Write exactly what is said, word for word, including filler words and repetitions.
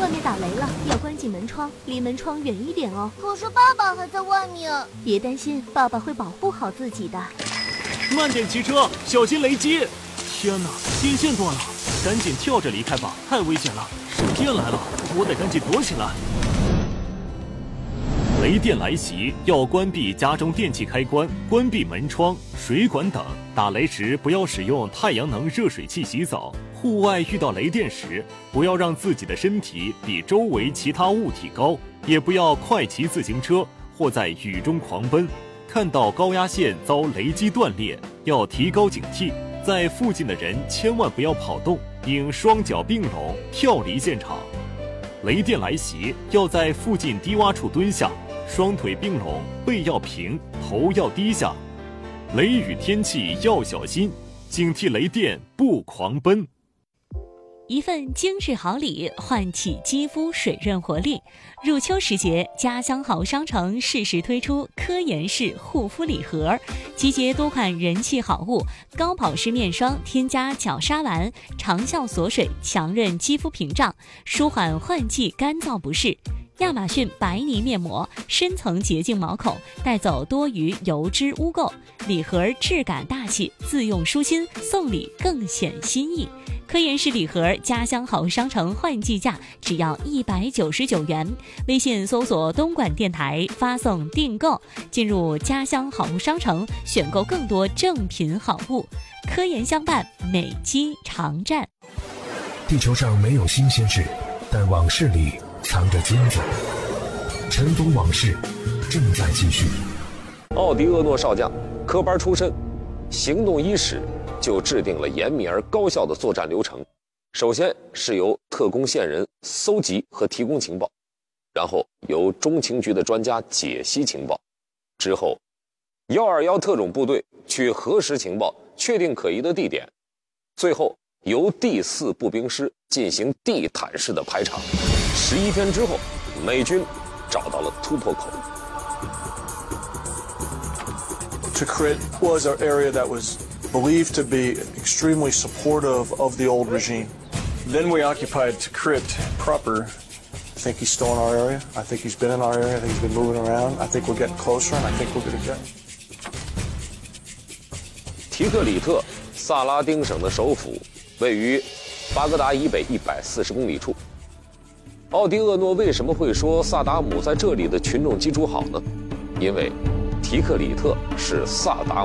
外面打雷了，要关紧门窗，离门窗远一点哦。 可是爸爸还在外面。 别担心，爸爸会保护好自己的。 慢点骑车，小心雷击！天哪，电线断了，赶紧跳着离开吧，太危险了！闪电来了，我得赶紧躲起来。雷电来袭，要关闭家中电器开关，关闭门窗、水管等。打雷时不要使用太阳能热水器洗澡。户外遇到雷电时，不要让自己的身体比周围其他物体高，也不要快骑自行车或在雨中狂奔。看到高压线遭雷击断裂，要提高警惕。在附近的人千万不要跑动，应双脚并拢跳离现场。雷电来袭，要在附近低洼处蹲下，双腿并拢，背要平，头要低下。雷雨天气要小心，警惕雷电不狂奔。 一份精致好礼，唤起肌肤水润活力。入秋时节，家乡好商城适时推出科颜氏护肤礼盒，集结多款人气好物，高保湿面霜添加角鲨烷，长效锁水，强韧肌肤屏障，舒缓换季干燥不适。亚马逊白泥面膜，深层洁净毛孔，带走多余油脂污垢。礼盒质感大气，自用舒心，送礼更显心意。科颜氏礼盒家乡好商城换季价只要一百九十九元，微信搜索东莞电台发送订购，进入家乡好商城选购更多正品好物。科颜相伴，美肌常战。 地球上没有新鲜事，但往事里藏着金子。尘封往事正在继续。 奥迪厄诺少将科班出身，行动伊始就制定了严密而高效的作战流程。首先是由特工线人搜集和提供情报，然后由中情局的专家解析情报，之后一二一特种部队去核实情报，确定可疑的地点，最后由第四步兵师进行地毯式的排查。十一天之后，美军找到了突破口。 Tikrit was an area that was believed to be extremely supportive of the old regime. Then we occupied Tikrit proper. I think he's still in our area. I think he's been in our area. I think he's been moving around. I think we're getting closer, and I think we're going to get. 提克里特，萨拉丁省的首府，位于巴格达以北一百四十公里处。奥迪厄诺为什么会说萨达姆在这里的群众基础好呢？因为提克里特是萨达姆